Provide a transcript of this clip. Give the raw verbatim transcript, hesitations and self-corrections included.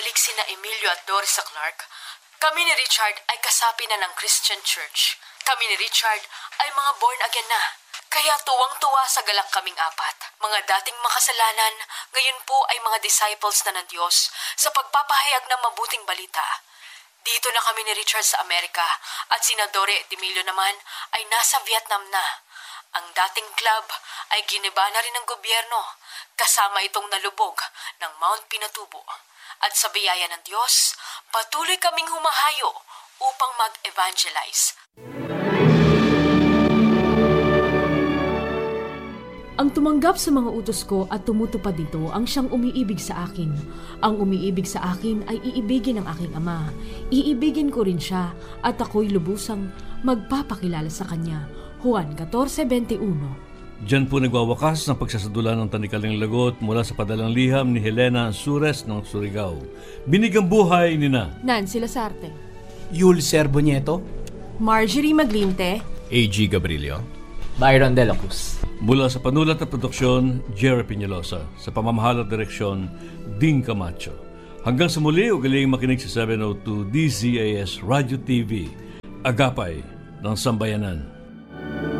bumalik sina Emilio at Doris sa Clark, kami ni Richard ay kasapi na ng Christian Church. Kami ni Richard ay mga born again na. Kaya tuwang-tuwa sa galak kaming apat. Mga dating makasalanan, ngayon po ay mga disciples na ng Diyos sa pagpapahayag ng mabuting balita. Dito na kami ni Richard sa Amerika at sina Dore at Emilio naman ay nasa Vietnam na. Ang dating club ay giniba na rin ng gobyerno, kasama itong nalubog ng Mount Pinatubo. At sa biyaya ng Diyos, patuloy kaming humahayo upang mag-evangelize. Ang tumanggap sa mga utos ko at tumutupad nito ang siyang umiibig sa akin. Ang umiibig sa akin ay iibigin ng aking Ama. Iibigin ko rin siya at ako'y lubusang magpapakilala sa kanya. Juan fourteen twenty-one. Diyan po nagwawakas ng pagsasadula ng Tanikaling Lagot mula sa padalang liham ni Helena Sures ng Surigao. Binigang buhay ni na Nancy Lasarte, Yul Serbo Nieto, Marjorie Maglinte, A G Gabrilio, Byron De La Cruz. Mula sa panulat at produksyon, Jerry Piñalosa. Sa pamamahala at direksyon, Ding Camacho. Hanggang sa muli, ugaling makinig sa seven oh two D Z A S Radio T V. Agapay ng Sambayanan.